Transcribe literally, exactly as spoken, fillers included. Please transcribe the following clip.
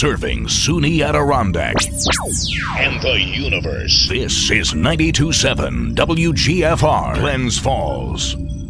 serving SUNY Adirondack and the universe. This is ninety-two point seven W G F R, Glens Falls.